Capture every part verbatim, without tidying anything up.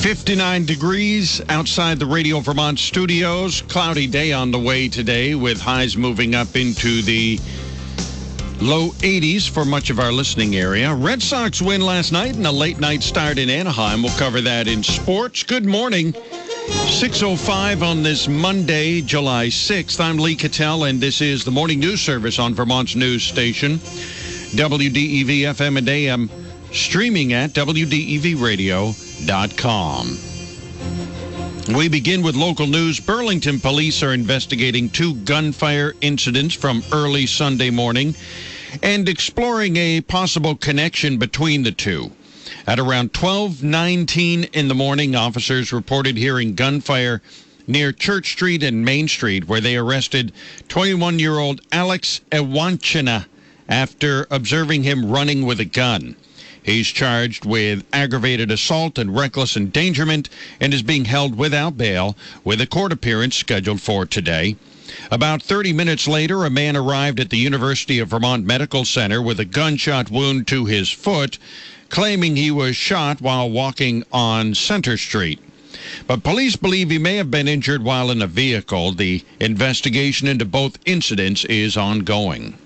fifty-nine degrees outside the Radio Vermont studios. Cloudy day on the way today with highs moving up into the low eighties for much of our listening area. Red Sox win last night and a late night start in Anaheim. We'll cover that in sports. Good morning. six oh five on this Monday, July sixth. I'm Lee Cattell, and this is the morning news service on Vermont's news station, W D E V F M and A M, streaming at W D E V radio dot com. We begin with local news. Burlington police are investigating two gunfire incidents from early Sunday morning and exploring a possible connection between the two. At around twelve nineteen in the morning, officers reported hearing gunfire near Church Street and Main Street, where they arrested twenty-one-year-old Alex Ewanchina after observing him running with a gun. He's charged with aggravated assault and reckless endangerment and is being held without bail, with a court appearance scheduled for today. About thirty minutes later, a man arrived at the University of Vermont Medical Center with a gunshot wound to his foot, claiming he was shot while walking on Center Street. But police believe he may have been injured while in a vehicle. The investigation into both incidents is ongoing.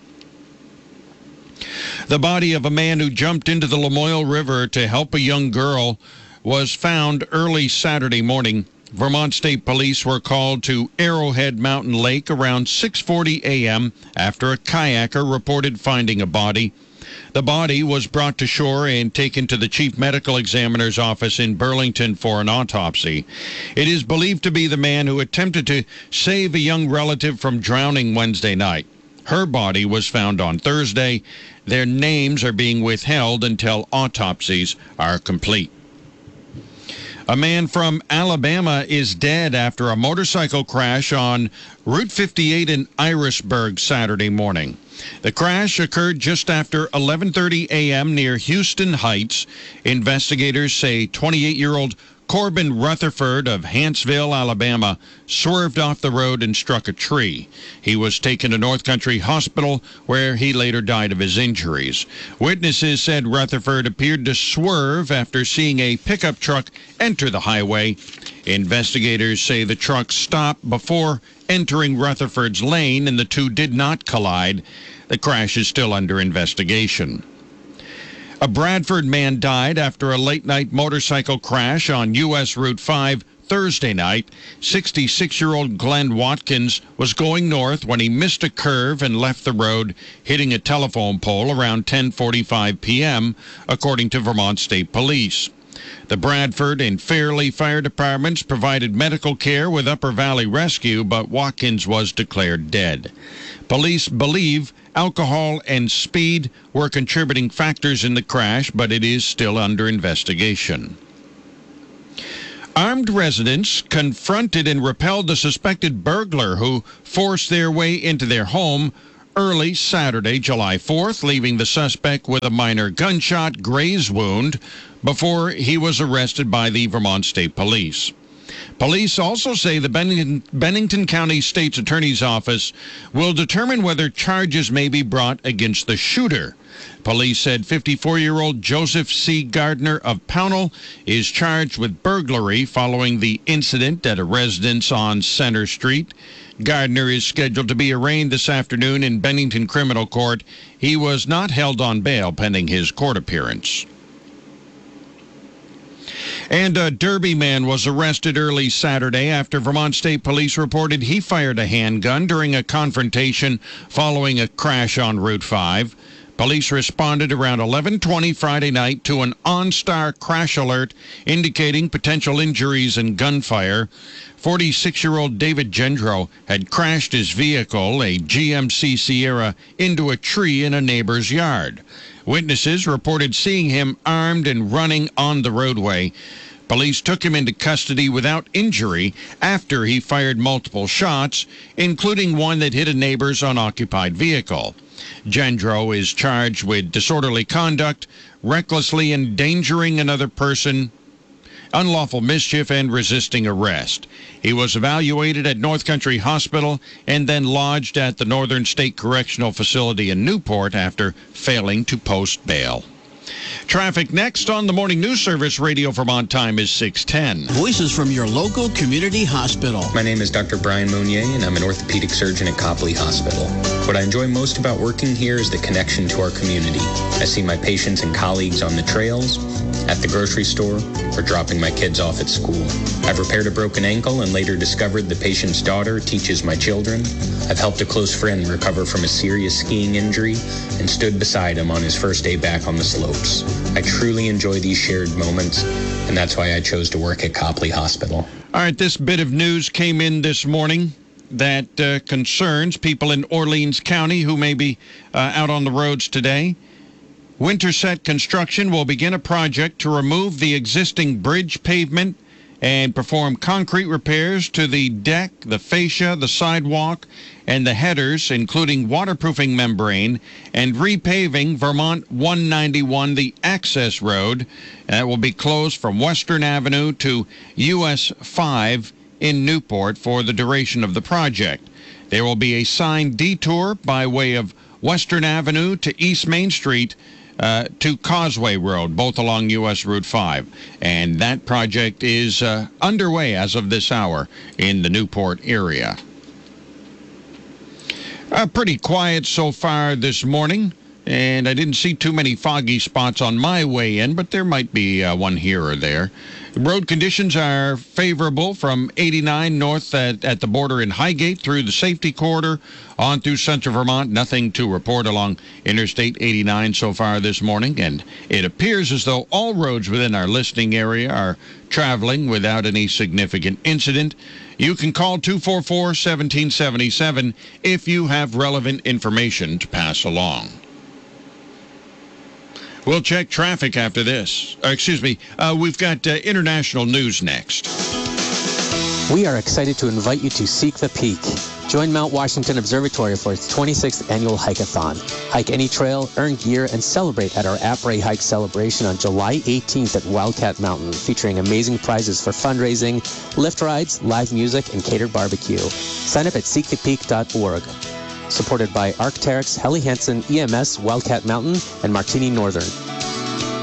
The body of a man who jumped into the Lamoille River to help a young girl was found early Saturday morning. Vermont State Police were called to Arrowhead Mountain Lake around six forty a.m. after a kayaker reported finding a body. The body was brought to shore and taken to the Chief Medical Examiner's office in Burlington for an autopsy. It is believed to be the man who attempted to save a young relative from drowning Wednesday night. Her body was found on Thursday. Their names are being withheld until autopsies are complete. A man from Alabama is dead after a motorcycle crash on Route fifty-eight in Irisburg Saturday morning. The crash occurred just after eleven thirty a.m. near Houston Heights. Investigators say twenty-eight-year-old Corbin Rutherford of Hanceville, Alabama, swerved off the road and struck a tree. He was taken to North Country Hospital, where he later died of his injuries. Witnesses said Rutherford appeared to swerve after seeing a pickup truck enter the highway. Investigators say the truck stopped before entering Rutherford's lane, and the two did not collide. The crash is still under investigation. A Bradford man died after a late-night motorcycle crash on U S Route five Thursday night. sixty-six-year-old Glenn Watkins was going north when he missed a curve and left the road, hitting a telephone pole around ten forty-five p.m., according to Vermont State Police. The Bradford and Fairleigh fire departments provided medical care with Upper Valley Rescue, but Watkins was declared dead. Police believe alcohol and speed were contributing factors in the crash, but it is still under investigation. Armed residents confronted and repelled a suspected burglar who forced their way into their home early Saturday, July fourth, leaving the suspect with a minor gunshot graze wound before he was arrested by the Vermont State Police. Police also say the Bennington, Bennington County State's Attorney's Office will determine whether charges may be brought against the shooter. Police said fifty-four-year-old Joseph C. Gardner of Pownell is charged with burglary following the incident at a residence on Center Street. Gardner is scheduled to be arraigned this afternoon in Bennington Criminal Court. He was not held on bail pending his court appearance. And a Derby man was arrested early Saturday after Vermont State Police reported he fired a handgun during a confrontation following a crash on Route five. Police responded around eleven twenty Friday night to an OnStar crash alert indicating potential injuries and gunfire. forty-six-year-old David Gendro had crashed his vehicle, a G M C Sierra, into a tree in a neighbor's yard. Witnesses reported seeing him armed and running on the roadway. Police took him into custody without injury after he fired multiple shots, including one that hit a neighbor's unoccupied vehicle. Gendro is charged with disorderly conduct, recklessly endangering another person, unlawful mischief, and resisting arrest. He was evaluated at North Country Hospital and then lodged at the Northern State Correctional Facility in Newport after failing to post bail. Traffic next on the Morning News Service. Radio Vermont time is six ten. Voices from your local community hospital. My name is Doctor Brian Monnier, and I'm an orthopedic surgeon at Copley Hospital. What I enjoy most about working here is the connection to our community. I see my patients and colleagues on the trails, at the grocery store, or dropping my kids off at school. I've repaired a broken ankle and later discovered the patient's daughter teaches my children. I've helped a close friend recover from a serious skiing injury and stood beside him on his first day back on the slopes. I truly enjoy these shared moments, and that's why I chose to work at Copley Hospital. All right, this bit of news came in this morning that uh, concerns people in Orleans County who may be uh, out on the roads today. Winterset Construction will begin a project to remove the existing bridge pavement and perform concrete repairs to the deck, the fascia, the sidewalk, and the headers, including waterproofing membrane, and repaving Vermont one ninety-one, the access road. That will be closed from Western Avenue to U S five in Newport for the duration of the project. There will be a signed detour by way of Western Avenue to East Main Street Uh, to Causeway Road, both along U S Route five. And that project is uh, underway as of this hour in the Newport area. Uh, pretty quiet so far this morning, and I didn't see too many foggy spots on my way in, but there might be uh, one here or there. Road conditions are favorable from eighty-nine north at, at the border in Highgate through the safety corridor on through central Vermont. Nothing to report along Interstate eighty-nine so far this morning, and it appears as though all roads within our listening area are traveling without any significant incident. You can call two four four, one seven seven seven if you have relevant information to pass along. We'll check traffic after this. Uh, excuse me. Uh, we've got uh, international news next. We are excited to invite you to Seek the Peak. Join Mount Washington Observatory for its twenty-sixth annual hike-a-thon. Hike any trail, earn gear, and celebrate at our Après Hike celebration on July eighteenth at Wildcat Mountain, featuring amazing prizes for fundraising, lift rides, live music, and catered barbecue. Sign up at seek the peak dot org. Supported by Arc'teryx, Helly Hansen, E M S, Wildcat Mountain, and Martini Northern.